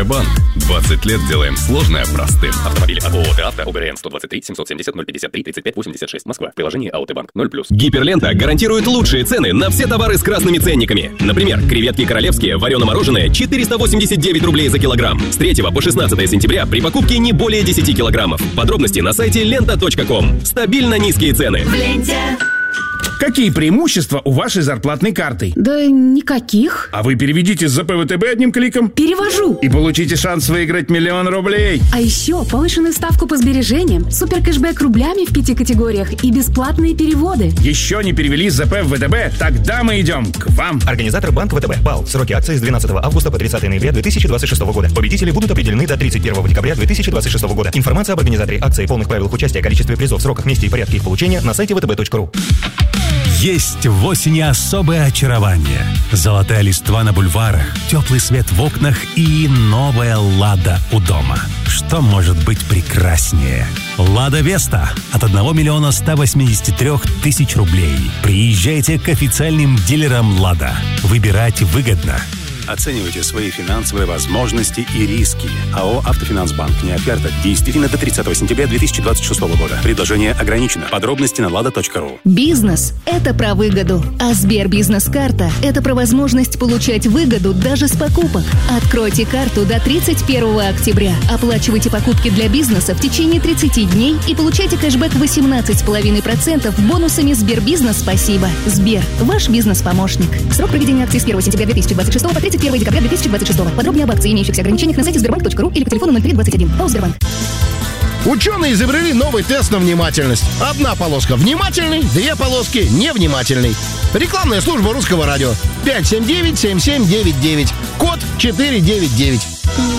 Банк. 20 лет делаем сложное простым. Автомобили от ООО «Авто», ОГРН 123 770 053 35 86, Москва. Приложение «Аутобанк» 0+. Гиперлента гарантирует лучшие цены на все товары с красными ценниками. Например, креветки королевские, варено-мороженое 489 рублей за килограмм. С 3 по 16 сентября при покупке не более 10 килограммов. Подробности на сайте lenta.com. Стабильно низкие цены. В ленте. Какие преимущества у вашей зарплатной карты? Да никаких. А вы переведите с ЗП ВТБ одним кликом. Перевожу. И получите шанс выиграть 1 000 000 рублей. А еще повышенную ставку по сбережениям, суперкэшбэк рублями в 5 категориях и бесплатные переводы. Еще не перевели с ЗП в ВТБ? Тогда мы идем к вам. Организатор Банк ВТБ. БАЛ. Сроки акции с 12 августа по 30 ноября 2026 года. Победители будут определены до 31 декабря 2026 года. Информация об организаторе акции, полных правилах участия, количестве призов, сроках, месте и порядке их получения на сайте vtb.ru. Есть в осени особое очарование. Золотая листва на бульварах, теплый свет в окнах и новая «Лада» у дома. Что может быть прекраснее? «Лада Веста» от 1 183 000 рублей. Приезжайте к официальным дилерам «Лада». Выбирать выгодно. Оценивайте свои финансовые возможности и риски. АО «Автофинансбанк». Не оферта. Действительно до 30 сентября 2026 года. Предложение ограничено. Подробности на lada.ru. Бизнес – это про выгоду. А Сбербизнес-карта – это про возможность получать выгоду даже с покупок. Откройте карту до 31 октября. Оплачивайте покупки для бизнеса в течение 30 дней и получайте кэшбэк 18,5% бонусами «Сбербизнес Спасибо». Сбер – ваш бизнес-помощник. Срок проведения акции с 1 сентября 2026 по 31 декабря 2026. Подробнее об акции, имеющихся ограничениях на сайте sberbank.ru или по телефону 0321. ПАО «Сбербанк». Ученые изобрели новый тест на внимательность. Одна полоска внимательный, 2 полоски невнимательный. Рекламная служба Русского радио. 579-7799. Код 499.